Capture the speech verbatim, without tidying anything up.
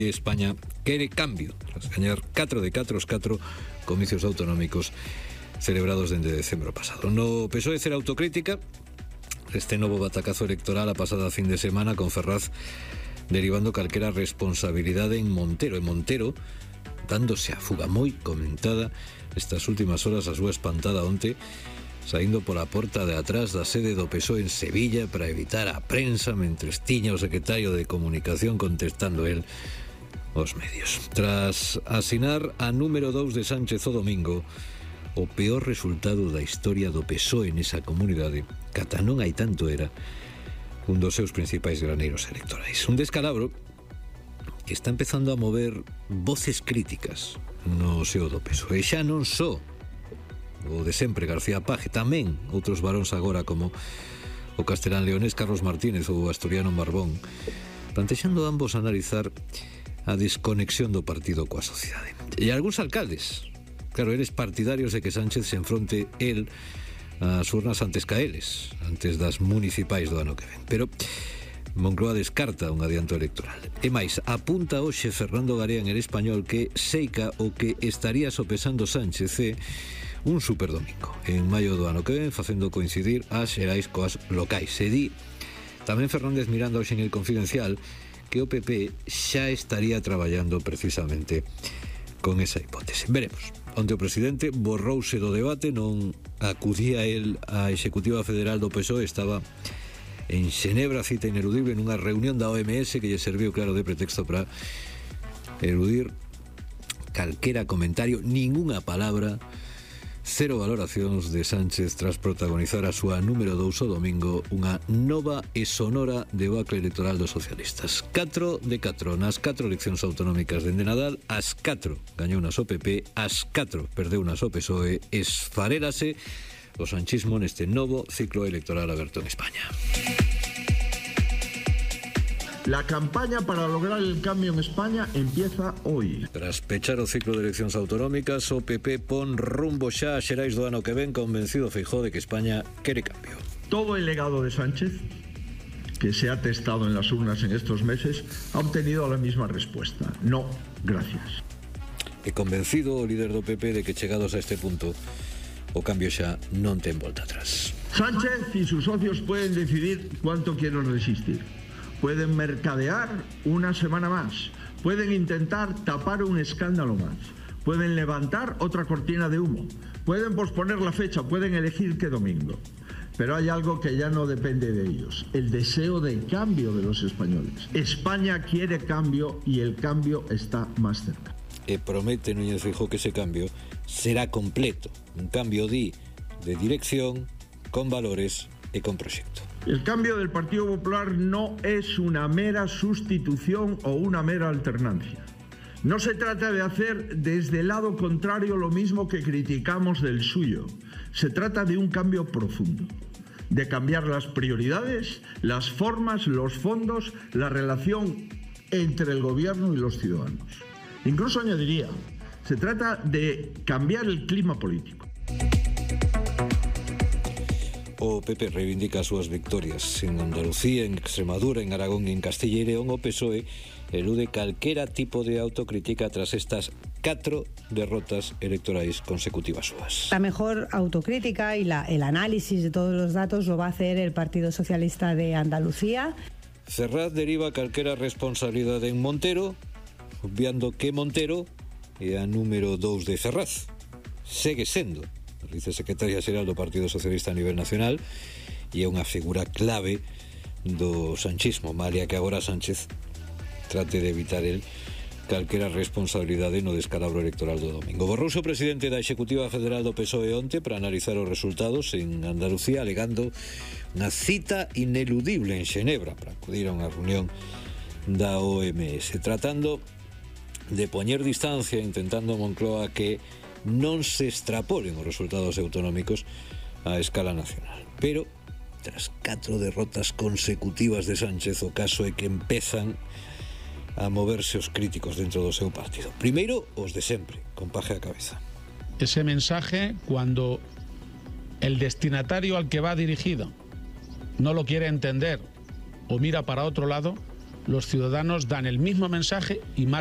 España quere cambio tras gañar catro de catro os catro comicios autonómicos celebrados dende decembro pasado. No P S O E cera autocrítica este novo batacazo electoral a pasada fin de semana, con Ferraz derivando calquera responsabilidade en Montero. En Montero dándose a fuga moi comentada estas últimas horas a súa espantada onte, saindo pola porta de atrás da sede do P S O E en Sevilla para evitar a prensa, mentres tiña o secretario de Comunicación contestando el os medios. Tras asinar a número dous de Sánchez o domingo, o peor resultado da historia do P S O E nesa comunidade, cata non hai tanto era un dos seus principais graneiros electorais. Un descalabro que está empezando a mover voces críticas no seo do P S O E. E xa non só o de sempre García Paje, tamén outros varóns agora como o castelán leonés Carlos Martínez ou o asturiano Marbón, plantexando ambos analizar a desconexión do partido coa sociedade. E algúns alcaldes, claro, eles partidarios de que Sánchez se enfronte el ás urnas antes ca eles, antes das municipais do ano que ven. Pero Moncloa descarta un adianto electoral. E máis, apunta hoxe Fernando Garea en El Español que seica o que estaría sopesando Sánchez é un superdomingo en maio do ano que ven, facendo coincidir as xerais coas locais. Se di tamén Fernández Miranda hoxe en El Confidencial que o P P xa estaría traballando precisamente con esa hipótese. Veremos. Onde o presidente borrouse do debate, non acudía el á Executiva Federal do P S O E, estaba en Xenebra, cita ineludible, nunha reunión da O M S que lle serviu, claro, de pretexto para eludir calquera comentario, ningunha palabra, cero valoracións de Sánchez tras protagonizar a súa número dous o domingo, unha nova e sonora debacle electoral dos socialistas. catro de catro nas catro eleccións autonómicas dende Nadal, as catro gañou nas o P P, as catro perdeu nas o P S O E, esfarélase o sanchismo neste novo ciclo electoral aberto en España. La campaña para lograr el cambio en España empieza hoy. Tras pechar o ciclo de eleccións autonómicas, o P P pon rumbo xa a xerais do ano que ven, convencido Feijóo de que España quere cambio. Todo el legado de Sánchez, que se ha testado en las urnas en estos meses, ha obtenido la misma respuesta. No, gracias. E convencido o líder do P P de que chegados a este punto, o cambio xa non ten volta atrás. Sánchez y sus socios pueden decidir cuánto quieren resistir. Pueden mercadear una semana más, pueden intentar tapar un escándalo más, pueden levantar otra cortina de humo, pueden posponer la fecha, pueden elegir qué domingo. Pero hay algo que ya no depende de ellos, el deseo de cambio de los españoles. España quiere cambio y el cambio está más cerca. E promete Núñez Feijóo que ese cambio será completo, un cambio di de dirección, con valores e con proxecto. El cambio del Partido Popular no es una mera sustitución o una mera alternancia. No se trata de hacer desde el lado contrario lo mismo que criticamos del suyo. Se trata de un cambio profundo, de cambiar las prioridades, las formas, los fondos, la relación entre el gobierno y los ciudadanos. Incluso añadiría, se trata de cambiar el clima político. O P P reivindica as súas victorias en Andalucía, en Extremadura, en Aragón e en Castilla y León. O P S O E elude calquera tipo de autocrítica tras estas catro derrotas electorais consecutivas súas. La mejor autocrítica y la, el análisis de todos los datos lo va a hacer el Partido Socialista de Andalucía. Ferraz deriva calquera responsabilidade en Montero, obviando que Montero é a número dous de Ferraz. Segue sendo vicesecretaria xeral do Partido Socialista a nivel nacional e é unha figura clave do sanchismo, malia que agora Sánchez trate de evitar el calquera responsabilidade no descalabro electoral do domingo. Borrouse o presidente da Executiva Federal do P S O E onte para analizar os resultados en Andalucía, alegando unha cita ineludible en Xenebra para acudir a unha reunión da O M S, tratando de poñer distancia, intentando Moncloa que non se extrapolen os resultados autonómicos a escala nacional. Pero, tras catro derrotas consecutivas de Sánchez, o caso é que empezan a moverse os críticos dentro do seu partido. Primeiro, os de sempre, con Paje a cabeza. Ese mensaje, cuando el destinatario al que va dirigido no lo quiere entender o mira para otro lado, los ciudadanos dan el mismo mensaje y más